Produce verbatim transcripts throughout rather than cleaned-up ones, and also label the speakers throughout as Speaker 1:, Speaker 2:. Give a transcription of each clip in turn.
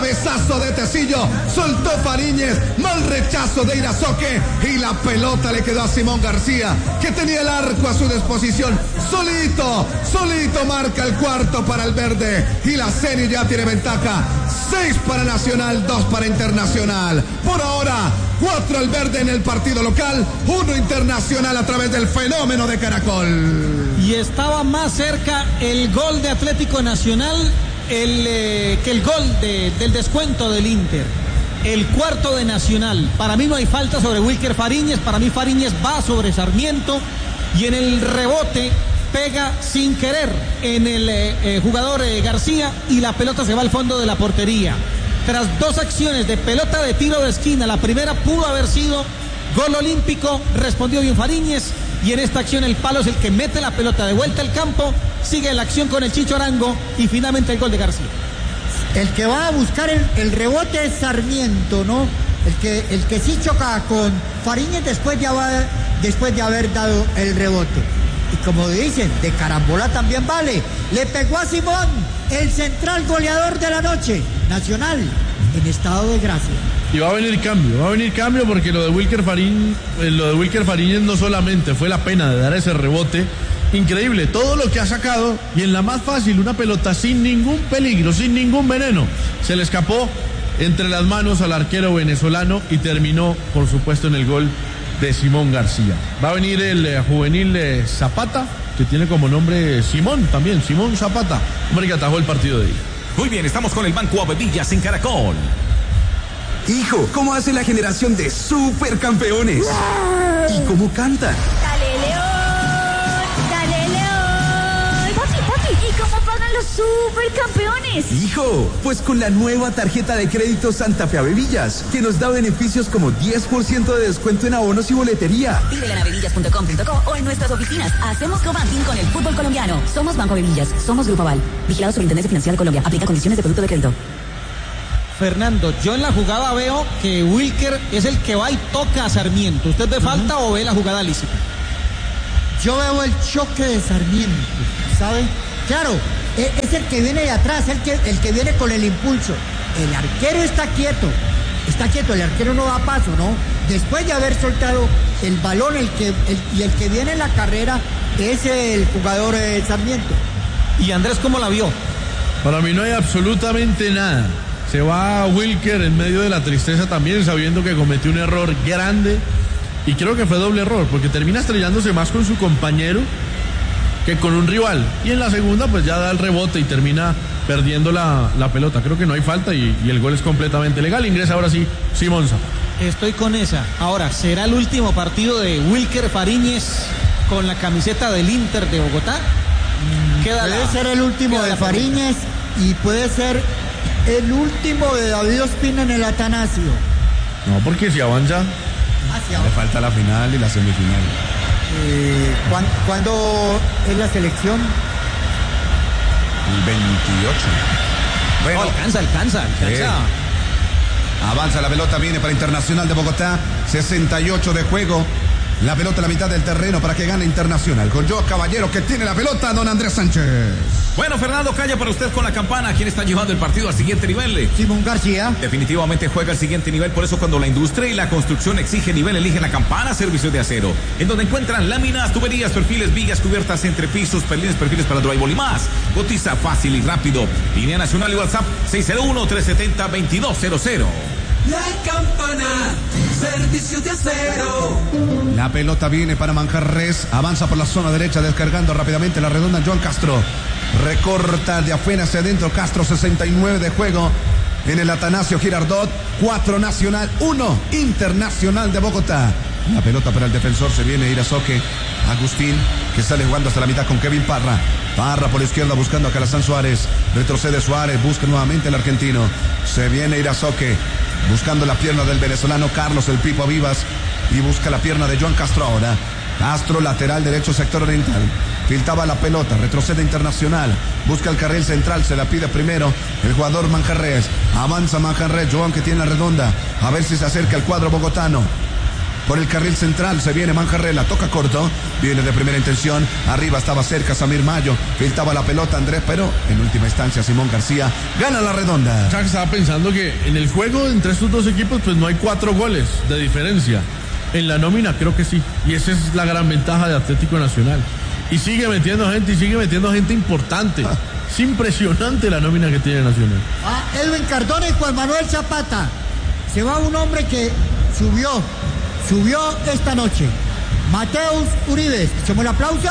Speaker 1: cabezazo de Tecillo, soltó Fariñez, mal rechazo de Irazoque y la pelota le quedó a Simón García, que tenía el arco a su disposición. Solito, solito marca el cuarto para el verde y la serie ya tiene ventaja. Seis para Nacional, dos para Internacional. Por ahora, cuatro al verde en el partido local, uno Internacional a través del fenómeno de Caracol.
Speaker 2: Y estaba más cerca el gol de Atlético Nacional el, eh, que el gol de, del descuento del Inter. El cuarto de Nacional. Para mí no hay falta sobre Wilker Fariñez. Para mí Fariñez va sobre Sarmiento y en el rebote pega sin querer en el eh, eh, jugador eh, García y la pelota se va al fondo de la portería. Tras dos acciones de pelota de tiro de esquina, la primera pudo haber sido gol olímpico, respondió bien Fariñez, y en esta acción el Palo es el que mete la pelota de vuelta al campo, sigue la acción con el Chicho Arango y finalmente el gol de García.
Speaker 3: El que va a buscar el, el rebote es Sarmiento, ¿no? El que, el que sí choca con Fariñez después de haber, después de haber dado el rebote. Y como dicen, de carambola también vale. Le pegó a Simón, el central goleador de la noche. Nacional, en estado de gracia.
Speaker 4: Y va a venir cambio, va a venir cambio porque lo de Wilker Fariñez, lo de Wilker Fariñez no solamente fue la pena de dar ese rebote, increíble, todo lo que ha sacado y en la más fácil, una pelota sin ningún peligro, sin ningún veneno, se le escapó entre las manos al arquero venezolano y terminó, por supuesto, en el gol de Simón García. Va a venir el eh, juvenil eh, Zapata, que tiene como nombre Simón también, Simón Zapata, hombre que atajó el partido de ahí.
Speaker 5: Muy bien, estamos con el Banco Avevillas en Caracol.
Speaker 6: Hijo, ¿cómo hace la generación de supercampeones? ¿Y cómo cantan?
Speaker 7: ¡Dale, León! ¡Dale, León! Papi, papi, ¿y cómo pagan los supercampeones?
Speaker 6: Hijo, pues con la nueva tarjeta de crédito Santa Fe Avevillas, que nos da beneficios como diez por ciento de descuento en abonos y boletería.
Speaker 8: Pídela en avevillas punto com punto co o en nuestras oficinas. Hacemos co-banking con el fútbol colombiano. Somos Banco Avevillas, somos Grupo Aval. Vigilado Superintendencia Financiera de Colombia. Aplica condiciones de producto de crédito.
Speaker 2: Fernando, yo en la jugada veo que Wilker es el que va y toca a Sarmiento. ¿Usted ve falta uh-huh. o ve la jugada lícita?
Speaker 3: Yo veo el choque de Sarmiento, ¿sabe? Claro, es el que viene de atrás, el que, el que viene con el impulso. El arquero está quieto, está quieto, el arquero no da paso, ¿no? Después de haber soltado el balón, el que, el, y el que viene en la carrera es el jugador eh, Sarmiento.
Speaker 2: ¿Y Andrés cómo la vio?
Speaker 4: Para mí no hay absolutamente nada. Se va Wilker en medio de la tristeza también, sabiendo que cometió un error grande. Y creo que fue doble error, porque termina estrellándose más con su compañero que con un rival. Y en la segunda, pues ya da el rebote y termina perdiendo la, la pelota. Creo que no hay falta y, y el gol es completamente legal. Ingresa ahora sí Simón Zapata.
Speaker 2: Estoy con esa. Ahora, ¿será el último partido de Wilker Fariñez con la camiseta del Inter de Bogotá?
Speaker 3: Queda puede la, ser el último de Fariñez y puede ser el último de David Ospina en el Atanasio.
Speaker 4: No, porque si avanza.
Speaker 3: Ah, si avanza.
Speaker 9: Le falta la final y la semifinal.
Speaker 3: Eh, ¿cuándo, ¿Cuándo es la selección?
Speaker 9: El veintiocho.
Speaker 2: Bueno, no, alcanza, alcanza, alcanza.
Speaker 9: Eh, avanza la pelota, viene para Internacional de Bogotá. sesenta y ocho de juego. La pelota a la mitad del terreno para que gane Internacional. Con Joe Caballero que tiene la pelota, don Andrés Sánchez.
Speaker 5: Bueno, Fernando, calla para usted con la campana. ¿Quién está llevando el partido al siguiente nivel?
Speaker 3: Simón García.
Speaker 5: Definitivamente juega al siguiente nivel. Por eso cuando la industria y la construcción exige nivel, elige la campana Servicios de Acero. En donde encuentran láminas, tuberías, perfiles, vigas, cubiertas, entrepisos, perfiles, perfiles para drywall y más. Cotiza fácil y rápido. Línea nacional y WhatsApp seis cero uno, tres siete cero, dos dos cero cero.
Speaker 10: La campana, Servicios de Acero.
Speaker 9: La pelota viene para Manjarres, avanza por la zona derecha, descargando rápidamente la redonda Joan Castro. Recorta de afuera hacia adentro Castro, sesenta y nueve de juego en el Atanasio Girardot. cuatro Nacional, uno Internacional de Bogotá. La pelota para el defensor, se viene Irazoque. Agustín, que sale jugando hasta la mitad con Kevin Parra. Parra por la izquierda buscando a Calazán Suárez. Retrocede Suárez, busca nuevamente el argentino. Se viene Irazoque, buscando la pierna del venezolano Carlos el Pipo Vivas. Y busca la pierna de Joan Castro ahora. Castro, lateral derecho, sector oriental. Filtaba la pelota, retrocede Internacional. Busca el carril central, se la pide primero el jugador Manjarres. Avanza Manjarres, Joan que tiene la redonda. A ver si se acerca el cuadro bogotano. Por el carril central se viene Manjarres, la toca corto, viene de primera intención, arriba estaba cerca Samir Mayo, filtraba la pelota Andrés, pero en última instancia Simón García gana la redonda.
Speaker 4: Ya que estaba pensando que en el juego entre estos dos equipos pues no hay cuatro goles de diferencia. En la nómina creo que sí, y esa es la gran ventaja de Atlético Nacional. Y sigue metiendo gente, y sigue metiendo gente importante. Ah. Es impresionante la nómina que tiene Nacional.
Speaker 3: Ah, Edwin Cardona y Juan Manuel Zapata. Se va un hombre que subió, subió esta noche. Mateus Uribe. Echemos el aplauso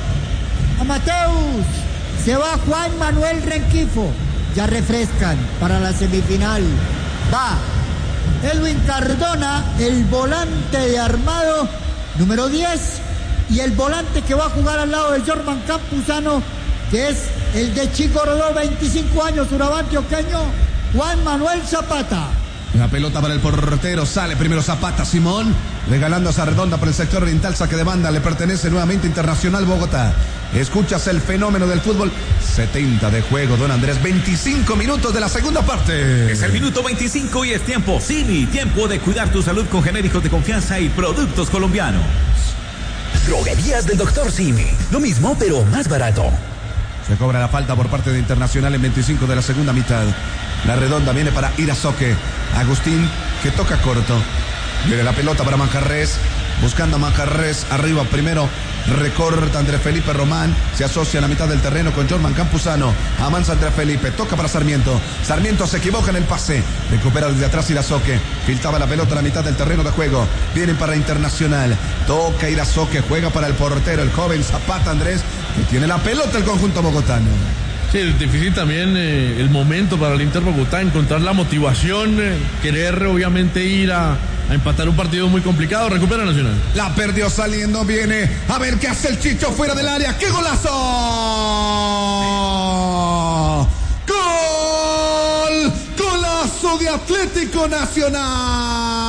Speaker 3: a Mateus. Se va Juan Manuel Renquifo. Ya refrescan para la semifinal. Va Edwin Cardona, el volante de armado, número diez. Y el volante que va a jugar al lado de Jorman Campuzano, que es el de Chico Rodó, veinticinco años, Urabá antioqueño, Juan Manuel Zapata.
Speaker 9: La pelota para el portero, sale primero Zapata, Simón, regalando esa redonda por el sector oriental, saque de banda, le pertenece nuevamente Internacional Bogotá. Escuchas el fenómeno del fútbol, setenta de juego, don Andrés, veinticinco minutos de la segunda parte.
Speaker 5: Es el minuto veinticinco y es tiempo, Cini, tiempo de cuidar tu salud con genéricos de confianza y productos colombianos.
Speaker 11: Droguerías del doctor Simi, lo mismo pero más barato.
Speaker 9: Se cobra la falta por parte de Internacional en veinticinco de la segunda mitad. La redonda viene para Irazoque. Agustín, que toca corto. Viene la pelota para Manjarres. Buscando a Manjarres. Arriba primero. Recorta Andrés Felipe Román. Se asocia a la mitad del terreno con Jorman Campuzano. Avanza Andrés Felipe. Toca para Sarmiento. Sarmiento se equivoca en el pase. Recupera desde atrás Irazoque. Filtraba la pelota a la mitad del terreno de juego. Vienen para Internacional. Toca Irazoque. Juega para el portero, el joven Zapata Andrés, que tiene la pelota el conjunto bogotano.
Speaker 4: Sí, es difícil también eh, el momento para el Inter Bogotá, encontrar la motivación, eh, querer obviamente ir a, a empatar un partido muy complicado. Recupera Nacional.
Speaker 9: La perdió saliendo, viene a ver qué hace el Chicho fuera del área. ¡Qué golazo! ¡Gol! ¡Golazo de Atlético Nacional!